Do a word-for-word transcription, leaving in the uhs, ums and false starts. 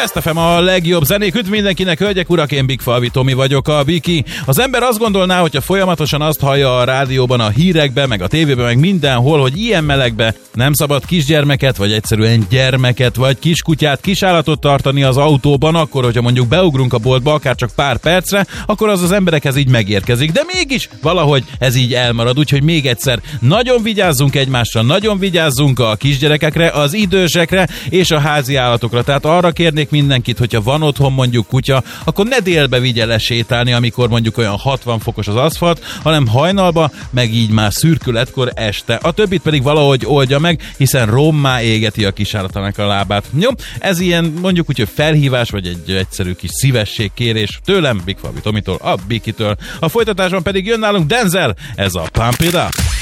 Best ef em a legjobb zenék. Üdv mindenkinek, hölgyek, urak, én Big Falvi Tomi vagyok, a Biki. Az ember azt gondolná, hogyha folyamatosan azt hallja a rádióban, a hírekben, meg a tévében, meg mindenhol, hogy ilyen melegbe nem szabad kisgyermeket, vagy egyszerűen gyermeket, vagy kiskutyát, kisállatot tartani az autóban, akkor, hogyha mondjuk beugrunk a boltba, akár csak pár percre, akkor az az emberekhez így megérkezik. De mégis valahogy ez így elmarad, úgyhogy még egyszer nagyon vigyázzunk egymásra, nagyon vigyázzunk a kisgyerekekre, az idősekre és a házi állatokra. Tehát arra kérnék mindenkit, hogyha van otthon mondjuk kutya, akkor ne délbe vigye lesétálni, amikor mondjuk olyan hatvan fokos az aszfalt, hanem hajnalba, meg így már szürkületkor este. A többit pedig valahogy oldja meg, hiszen rommá égeti a kisállatának a lábát. Jó? Ez ilyen mondjuk úgy, hogy felhívás, vagy egy egyszerű kis szívességkérés tőlem, Big Falvi Tomitól, a Bikitől. A folytatásban pedig jön nálunk Denzel, ez a Pump It Up.